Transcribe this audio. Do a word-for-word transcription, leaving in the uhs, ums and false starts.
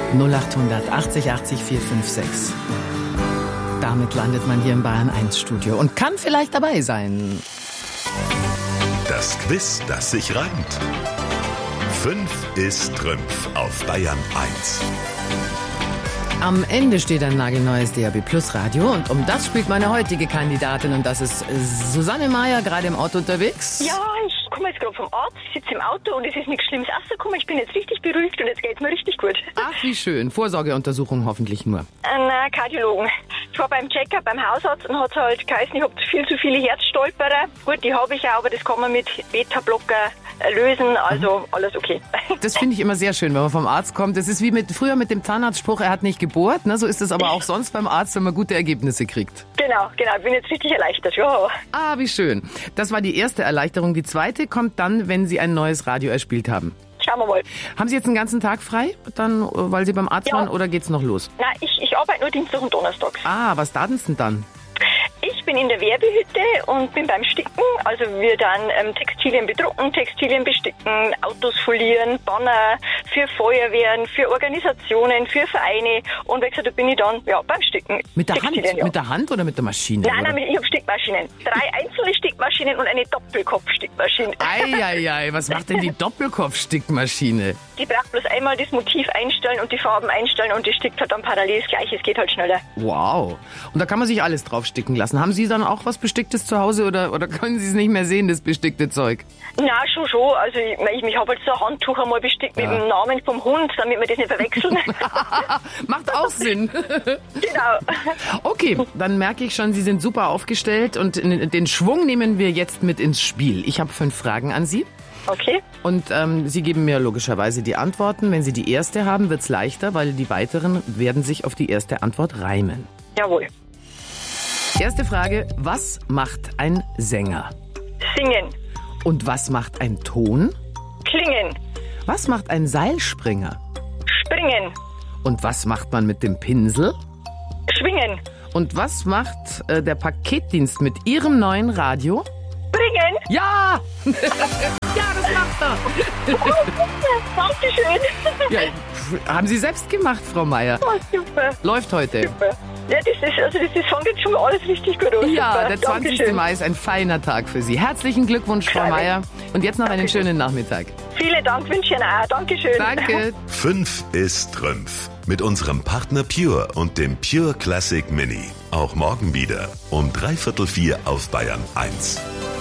null achthundert achtzig achtzig vier fünf sechs. Damit landet man hier im Bayern eins Studio und kann vielleicht dabei sein. Das Quiz, das sich reimt. Fünf ist Trümpf auf Bayern eins. Am Ende steht ein nagelneues D A B Plus Radio und um das spielt meine heutige Kandidatin und das ist Susanne Meier, gerade im Auto unterwegs. Ja, ich komme jetzt gerade vom Arzt, sitze im Auto und es ist nichts Schlimmes rausgekommen. Ich bin jetzt richtig beruhigt und jetzt geht's mir richtig gut. Ach, wie schön. Vorsorgeuntersuchung hoffentlich nur. Ein äh, Kardiologen. Ich war beim Check-up beim Hausarzt und hat halt geheißen, ich habe viel zu viele Herzstolperer. Gut, die habe ich auch, aber das kann man mit Beta-Blocker lösen, also alles okay. Das finde ich immer sehr schön, wenn man vom Arzt kommt. Das ist wie mit früher mit dem Zahnarztspruch, er hat nicht gebohrt, ne? So ist es aber auch sonst beim Arzt, wenn man gute Ergebnisse kriegt. Genau, genau, ich bin jetzt richtig erleichtert, ja. Ah, wie schön. Das war die erste Erleichterung. Die zweite kommt dann, wenn Sie ein neues Radio erspielt haben. Schauen wir mal. Haben Sie jetzt einen ganzen Tag frei, dann, weil Sie beim Arzt Ja. waren, oder geht's noch los? Nein, ich, ich arbeite nur Dienstag und Donnerstag. Ah, was taten Sie denn dann? Ich bin in der Werbehütte und bin beim Sticken. Also wir dann ähm, Textilien bedrucken, Textilien besticken, Autos folieren, Banner für Feuerwehren, für Organisationen, für Vereine. Und wie gesagt, da bin ich dann ja, beim Sticken. Mit der Hand? Textilien, ja. Mit der Hand oder mit der Maschine? Nein, oder? nein, ich habe Stickmaschinen. Drei einzelne Stickmaschinen und eine Doppelkopfstickmaschine. Eieiei, was macht denn die Doppelkopfstickmaschine? Die braucht bloß einmal das Motiv einstellen und die Farben einstellen und die stickt halt dann parallel das Gleiche. Es geht halt schneller. Wow. Und da kann man sich alles drauf sticken lassen. Haben Sie dann auch was Besticktes zu Hause oder, oder können Sie es nicht mehr sehen, das bestickte Zeug? Na, schon, schon. Also ich, ich, ich habe halt so ein Handtuch einmal bestickt Ja. mit dem Namen vom Hund, damit wir das nicht verwechseln. Macht auch Sinn. Genau. Okay, dann merke ich schon, Sie sind super aufgestellt und den Schwung nehmen wir jetzt mit ins Spiel. Ich habe fünf Fragen an Sie. Okay. Und ähm, Sie geben mir logischerweise die Antworten. Wenn Sie die erste haben, wird's leichter, weil die weiteren werden sich auf die erste Antwort reimen. Jawohl. Erste Frage, was macht ein Sänger? Singen. Und was macht ein Ton? Klingen. Was macht ein Seilspringer? Springen. Und was macht man mit dem Pinsel? Schwingen. Und was macht äh, der Paketdienst mit Ihrem neuen Radio? Bringen. Ja! Ja, das macht er! Dankeschön. Ja, haben Sie selbst gemacht, Frau Meier. Oh, super. Läuft heute. Super. Ja, das ist, also das, das fängt jetzt schon alles richtig gut an. Ja, Super. der zwanzigste Dankeschön. Mai ist ein feiner Tag für Sie. Herzlichen Glückwunsch, Frau Danke. Meier. Und jetzt noch einen Dankeschön. schönen Nachmittag. Vielen Dank, wünsche Ihnen auch. Dankeschön. Danke. Fünf ist Trümpf. Mit unserem Partner Pure und dem Pure Classic Mini. Auch morgen wieder um dreiviertel vier auf Bayern eins.